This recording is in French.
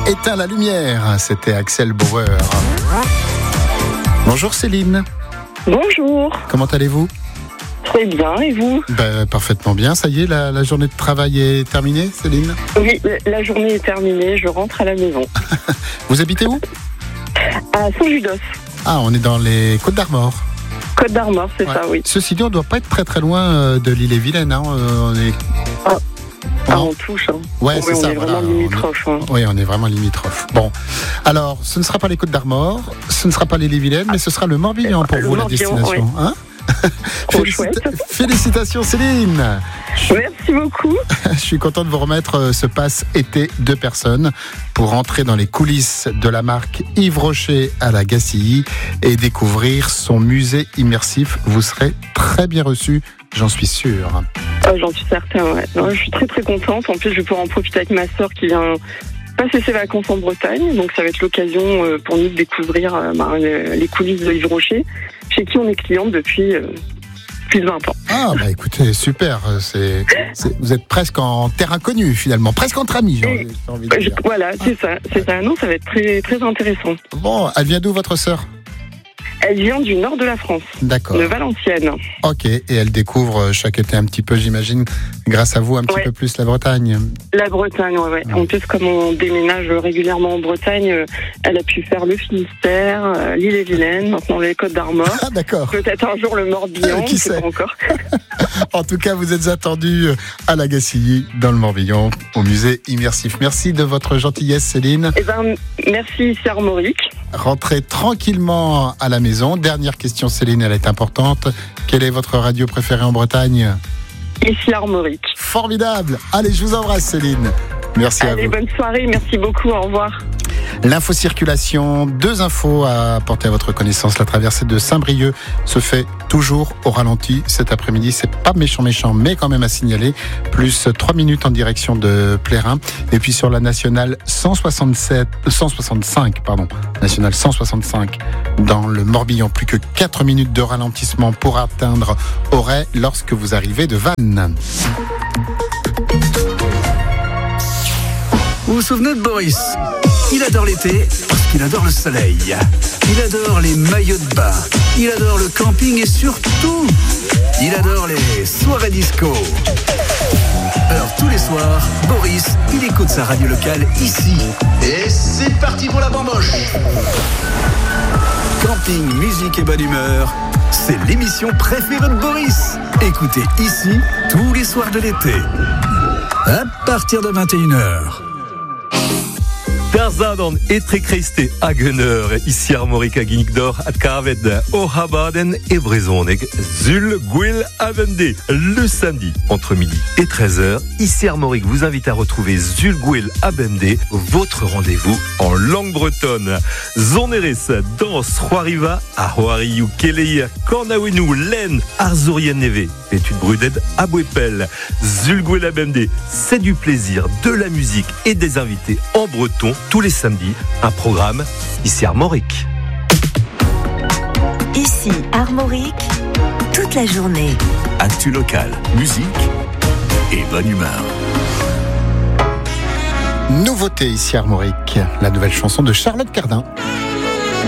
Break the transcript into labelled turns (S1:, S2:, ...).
S1: Éteins la lumière, c'était Axel Bauer. Bonjour Céline.
S2: Bonjour.
S1: Comment allez-vous ?
S2: Très bien, et vous ?
S1: Parfaitement bien. Ça y est, la journée de travail est terminée, Céline ?
S2: Oui, la journée est terminée, je rentre à la maison.
S1: Vous habitez où ?
S2: À Saint-Judos.
S1: Ah, on est dans les Côtes d'Armor.
S2: Côte d'Armor, c'est ça, oui.
S1: Ceci dit, on ne doit pas être très très loin de l'Ille-et-Vilaine. Hein. On est...
S2: on touche. Hein.
S1: Ouais, c'est
S2: on
S1: ça.
S2: est vraiment limitrophes.
S1: Oui, on est vraiment limitrophes. Bon, alors, ce ne sera pas les Côtes d'Armor, ce ne sera pas l'Ille-et-Vilaine, mais ce sera le Morbihan pour vous, la destination.
S2: Oui.
S1: Hein ?
S2: Trop chouette.
S1: Félicitations Céline.
S2: Merci beaucoup.
S1: Je suis content de vous remettre ce pass été 2 personnes pour entrer dans les coulisses de la marque Yves Rocher à la Gacilly et découvrir son musée immersif. Vous serez très bien reçus, j'en suis sûr.
S2: J'en suis certaine, ouais. Non, je suis très très contente. En plus, je vais pouvoir en profiter avec ma sœur qui vient passer ses vacances en Bretagne. Donc ça va être l'occasion pour nous de découvrir les coulisses de Yves Rocher, chez qui on est cliente depuis plus de 20 ans.
S1: Ah bah écoutez, super. Vous êtes presque en terre inconnue finalement, presque entre amis. J'ai envie de dire.
S2: Voilà, c'est ça. Non, ça va être très très intéressant.
S1: Bon, elle vient d'où votre sœur ?
S2: Elle vient du nord de la France,
S1: d'accord.
S2: De Valenciennes.
S1: Ok, et elle découvre chaque été un petit peu, j'imagine, grâce à vous, un petit peu plus la Bretagne.
S2: La Bretagne, ouais. En plus, comme on déménage régulièrement en Bretagne, elle a pu faire le Finistère, l'Ille-et-Vilaine, maintenant les Côtes d'Armor.
S1: Ah, d'accord.
S2: Peut-être un jour le Morbihan,
S1: qui
S2: sait
S1: sait
S2: pas encore.
S1: En tout cas, vous êtes attendus à la Gacilly, dans le Morbihan, au musée immersif. Merci de votre gentillesse, Céline.
S2: Merci, ici Armorique.
S1: Rentrez tranquillement à la maison. Dernière question, Céline, elle est importante. Quelle est votre radio préférée en Bretagne ?
S2: Ici Armorique.
S1: Formidable. Allez, je vous embrasse, Céline. Merci à vous.
S2: Allez, bonne soirée. Merci beaucoup. Au revoir.
S1: L'infocirculation, 2 infos à porter à votre connaissance. La traversée de Saint-Brieuc se fait toujours au ralenti cet après-midi. C'est pas méchant, mais quand même à signaler. Plus 3 minutes en direction de Plérin. Et puis sur la nationale 165, nationale 165 dans le Morbihan. Plus que 4 minutes de ralentissement pour atteindre Auray lorsque vous arrivez de Vannes.
S3: Vous vous souvenez de Boris ? Il adore l'été parce qu'il adore le soleil. Il adore les maillots de bain. Il adore le camping et surtout, il adore les soirées disco. Alors tous les soirs, Boris, il écoute sa radio locale ici. Et c'est parti pour la bamboche. Camping, musique et bonne humeur, c'est l'émission préférée de Boris. Écoutez ici tous les soirs de l'été. À partir de 21h.
S4: Der Zadon etrekreiste Hagener, ici Armorique à Guinigdor, à Kavet, au Habaden et Brezonek, Zul, Gwil, Avende. Le samedi, entre midi et 13h, ici Armorique vous invite à retrouver Zul, Gwil, Avende, votre rendez-vous en langue bretonne. Zoneres, danse, Roariva, à Roariou, Keleia, Kornawenu, Len, Arzurien Neve, étude Bruded, Abouepel, Zul, Gwil, Avende. C'est du plaisir, de la musique et des invités en breton. Tous les samedis, un programme ici Armorique.
S5: Ici Armorique, toute la journée.
S3: Actu local, musique et bonne humeur.
S1: Nouveauté ici Armorique, la nouvelle chanson de Charlotte Cardin.